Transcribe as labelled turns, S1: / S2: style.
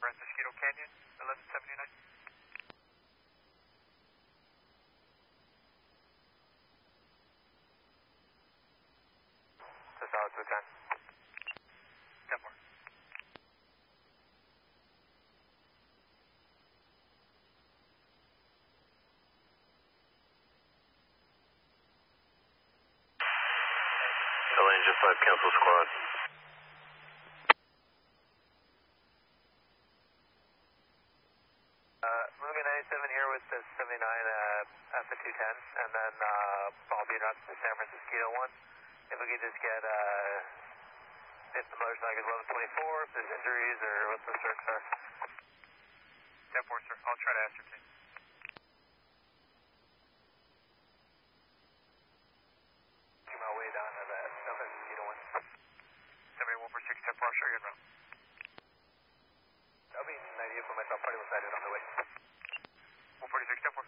S1: Mosquito Canyon, 1179. So solid to 10. 10 more.
S2: Engine 5, cancel squad.
S1: Moving 97 here with the 79 at the 210, and then I'll be out to the San Francisco 1. If we could just get, if the motorcycle is 1124, if there's injuries or what the circs are. 10-4, sir. I'll try to ascertain. Keep my way down to that San Francisco 1. 7146, 10-4, sure you're in route. I'll be 98 for myself, party was sighted on the way. 146, 10-4.